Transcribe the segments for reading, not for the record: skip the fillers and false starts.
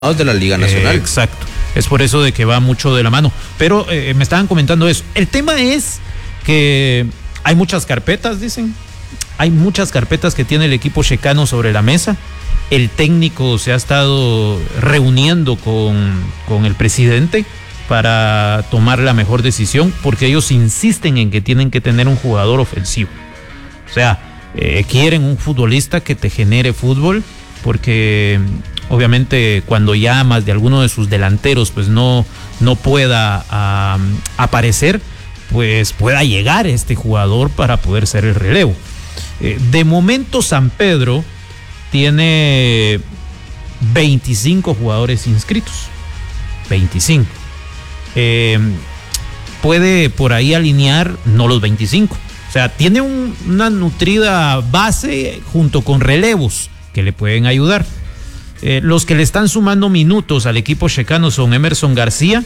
de la Liga Nacional. Exacto. Es por eso de que va mucho de la mano. Pero me estaban comentando eso. El tema es que hay muchas carpetas, dicen. Hay muchas carpetas que tiene el equipo checano sobre la mesa. El técnico se ha estado reuniendo con el presidente para tomar la mejor decisión, porque ellos insisten en que tienen que tener un jugador ofensivo. O sea, quieren un futbolista que te genere fútbol, porque obviamente cuando ya más de alguno de sus delanteros pues no pueda aparecer, pues pueda llegar este jugador para poder ser el relevo. De momento San Pedro tiene 25 jugadores inscritos. 25. Puede por ahí alinear no los 25. O sea, tiene una nutrida base junto con relevos que le pueden ayudar. Los que le están sumando minutos al equipo checano son Emerson García,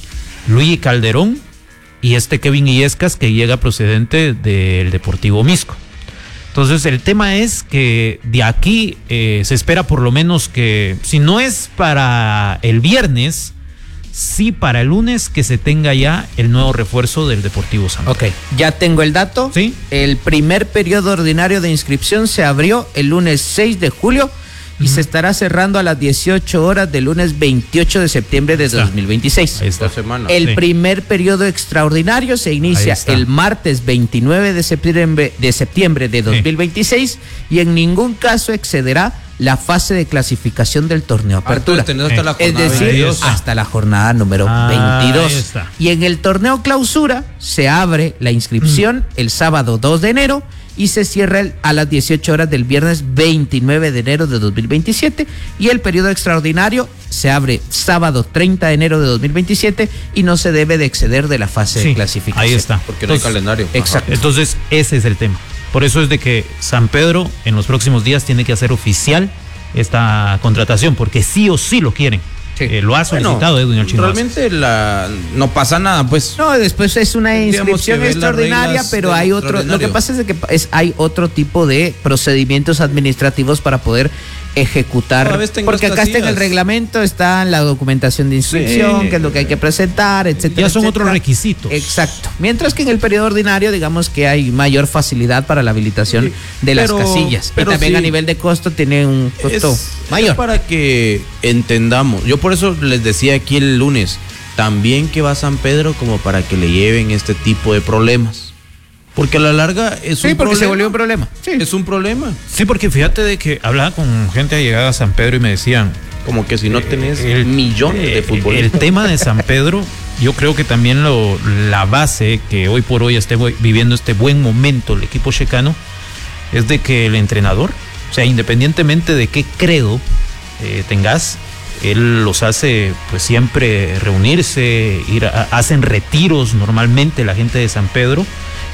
Luis Calderón y Kevin Illescas, que llega procedente del Deportivo Misco. Entonces el tema es que de aquí se espera por lo menos que, si no es para el viernes, sí para el lunes, que se tenga ya el nuevo refuerzo del Deportivo San Pedro. Ok, ya tengo el dato. ¿Sí? El primer periodo ordinario de inscripción se abrió el lunes 6 de julio y se estará cerrando a las 18 horas del lunes 28 de septiembre de 2026. Ahí está. El primer periodo extraordinario se inicia el martes 29 de septiembre de 2026 y en ningún caso excederá la fase de clasificación del torneo Apertura. Es decir, hasta la jornada número 22. Y en el torneo Clausura se abre la inscripción el sábado 2 de enero y se cierra a las 18 horas del viernes 29 de enero de 2027 y el periodo extraordinario se abre sábado 30 de enero de 2027 y no se debe de exceder de la fase de clasificación. Ahí está. Porque no hay calendario. Exacto. Entonces ese es el tema. Por eso es de que San Pedro en los próximos días tiene que hacer oficial esta contratación, porque sí o sí lo quieren. Sí. Lo ha solicitado Edwin El Chino. Realmente no pasa nada, pues. No, después es una inscripción extraordinaria, pero hay otro. Lo que pasa es que hay otro tipo de procedimientos administrativos para poder ejecutar, porque acá está en el reglamento, está la documentación de inscripción, que es lo que hay que presentar, etcétera. Ya son otros requisitos. Exacto. Mientras que en el periodo ordinario, digamos que hay mayor facilidad para la habilitación de las casillas. Pero también a nivel de costo tiene un costo mayor. Es para que entendamos. Yo por eso les decía aquí el lunes, también que va San Pedro como para que le lleven este tipo de problemas. Porque a la larga es un problema. Sí, porque se volvió un problema. Sí. Es un problema. Sí, porque fíjate de que hablaba con gente allegada a San Pedro y me decían, como que si no tenés millones de futbolistas. El tema de San Pedro, yo creo que también la base que hoy por hoy esté viviendo este buen momento el equipo checano, es de que el entrenador, o sea, independientemente de qué credo tengas, él los hace pues siempre reunirse, hacen retiros normalmente la gente de San Pedro.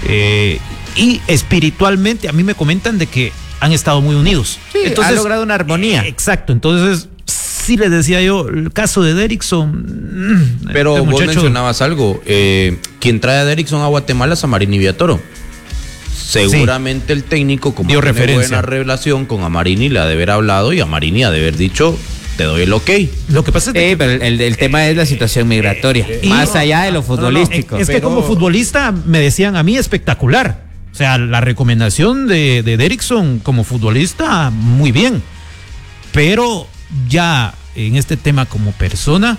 Y espiritualmente a mí me comentan de que han estado muy unidos. Sí, entonces, ha logrado una armonía. Exacto, entonces sí les decía yo, el caso de Derrickson. Pero vos mencionabas algo, quien trae a Derrickson a Guatemala es Amarini Villatoro. Seguramente el técnico, como dio tiene buena relación con Amarini, le ha de haber hablado y Amarini ha de haber dicho, te doy el ok. Lo que pasa es que pero el tema es la situación migratoria, más allá de lo futbolístico. Es que como futbolista me decían a mí espectacular. O sea, la recomendación de Derrickson como futbolista, muy bien. Pero ya en este tema como persona,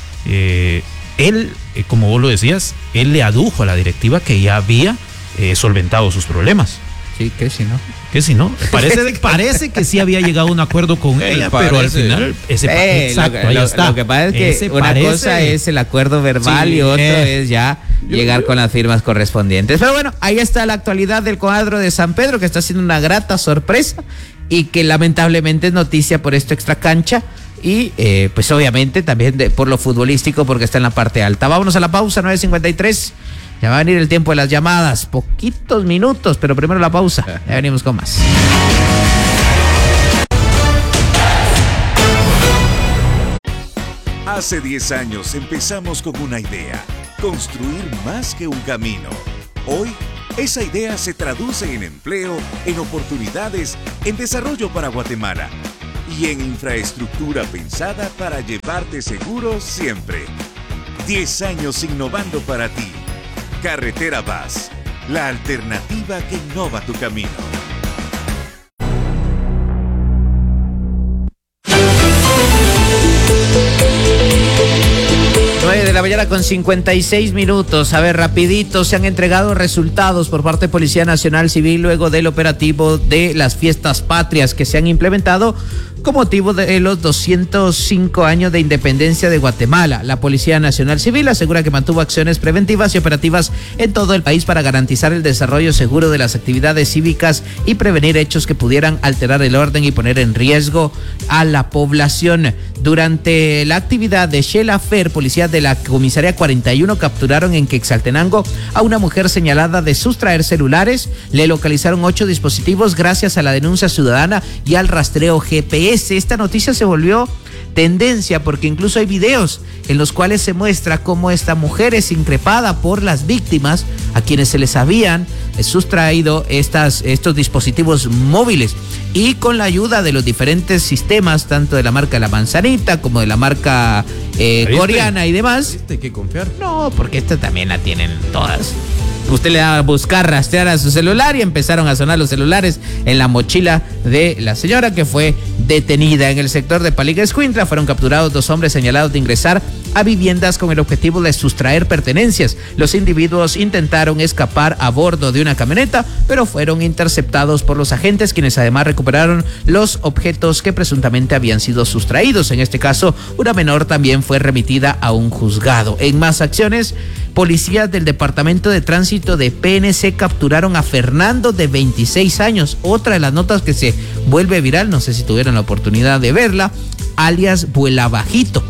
él, como vos lo decías, él le adujo a la directiva que ya había solventado sus problemas. Sí, que si no. Que si no. Parece que sí había llegado a un acuerdo con ella, pero al final exacto, ahí está. Lo que pasa es que una cosa es el acuerdo verbal y otro es ya llegar con las firmas correspondientes. Pero bueno, ahí está la actualidad del cuadro de San Pedro, que está haciendo una grata sorpresa y que lamentablemente es noticia por esto extracancha y pues obviamente también por lo futbolístico, porque está en la parte alta. Vámonos a la pausa, 9:53. Ya va a venir el tiempo de las llamadas, poquitos minutos, pero primero la pausa. Ya venimos con más. Hace 10 años empezamos con una idea, construir más que un camino. Hoy, esa idea se traduce en empleo, en oportunidades, en desarrollo para Guatemala. y en infraestructura pensada para llevarte seguro siempre. 10 años innovando para ti. Carretera Paz, la alternativa que innova tu camino. 9 de la mañana con 56 minutos. A ver, rapidito, se han entregado resultados por parte de Policía Nacional Civil luego del operativo de las fiestas patrias que se han implementado con motivo de los 205 años de independencia de Guatemala. La Policía Nacional Civil asegura que mantuvo acciones preventivas y operativas en todo el país para garantizar el desarrollo seguro de las actividades cívicas y prevenir hechos que pudieran alterar el orden y poner en riesgo a la población. Durante la actividad de Shela Fer, policías de la comisaría 41 capturaron en Quetzaltenango a una mujer señalada de sustraer celulares. Le localizaron 8 dispositivos gracias a la denuncia ciudadana y al rastreo GPS. Esta noticia se volvió tendencia porque incluso hay videos en los cuales se muestra cómo esta mujer es increpada por las víctimas a quienes se les habían sustraído estos dispositivos móviles, y con la ayuda de los diferentes sistemas, tanto de la marca La Manzanita como de la marca coreana y demás. Hay que confiar. No, porque esta también la tienen todas. Usted le da a buscar, rastrear a su celular y empezaron a sonar los celulares en la mochila de la señora que fue detenida. En el sector de Paliguescuintla fueron capturados 2 hombres señalados de ingresar a viviendas con el objetivo de sustraer pertenencias. Los individuos intentaron escapar a bordo de una camioneta, pero fueron interceptados por los agentes, quienes además recuperaron los objetos que presuntamente habían sido sustraídos. En este caso, una menor también fue remitida a un juzgado. En más acciones, policías del Departamento de Tránsito de PNC capturaron a Fernando, de 26 años. Otra de las notas que se vuelve viral, no sé si tuvieron la oportunidad de verla, alias Vuela Bajito.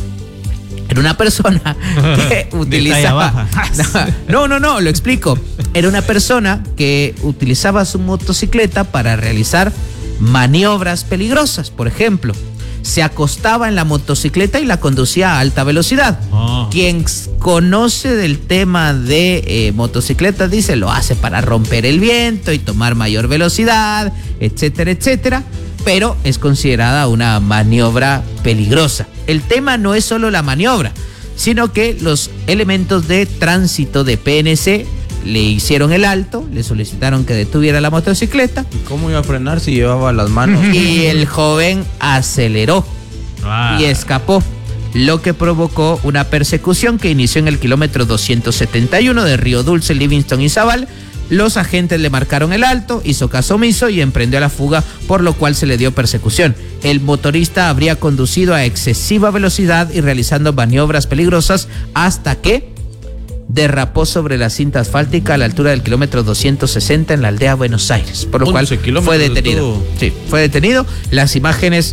Era una persona que utilizaba... No, lo explico. Era una persona que utilizaba su motocicleta para realizar maniobras peligrosas. Por ejemplo, se acostaba en la motocicleta y la conducía a alta velocidad. Quien conoce del tema de motocicletas dice lo hace para romper el viento y tomar mayor velocidad, etcétera, etcétera, pero es considerada una maniobra peligrosa. El tema no es solo la maniobra, sino que los elementos de tránsito de PNC le hicieron el alto, le solicitaron que detuviera la motocicleta. ¿Y cómo iba a frenar si llevaba las manos? Y el joven aceleró y escapó, lo que provocó una persecución que inició en el kilómetro 271 de Río Dulce, Livingston y Zabal. Los agentes le marcaron el alto, hizo caso omiso y emprendió la fuga, por lo cual se le dio persecución. El motorista habría conducido a excesiva velocidad y realizando maniobras peligrosas hasta que derrapó sobre la cinta asfáltica a la altura del kilómetro 260 en la aldea Buenos Aires, por lo cual fue detenido. Sí, fue detenido. Las imágenes,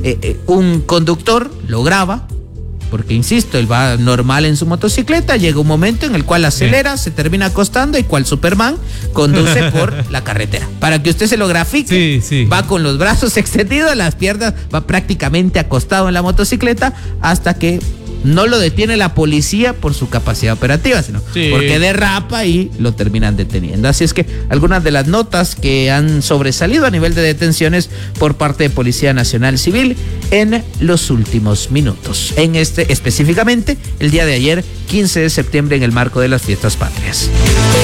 un conductor lo graba, porque insisto, él va normal en su motocicleta, llega un momento en el cual acelera, se termina acostando y cual Superman conduce por la carretera. Para que usted se lo grafique, va con los brazos extendidos, las piernas, va prácticamente acostado en la motocicleta hasta que no lo detiene la policía por su capacidad operativa, sino porque derrapa y lo terminan deteniendo. Así es que algunas de las notas que han sobresalido a nivel de detenciones por parte de Policía Nacional Civil en los últimos minutos. En específicamente, el día de ayer, 15 de septiembre, en el marco de las fiestas patrias.